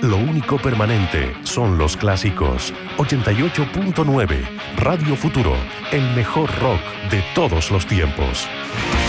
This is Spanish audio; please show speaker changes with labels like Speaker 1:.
Speaker 1: Lo único permanente son los clásicos. 88.9 Radio Futuro, el mejor rock de todos los tiempos.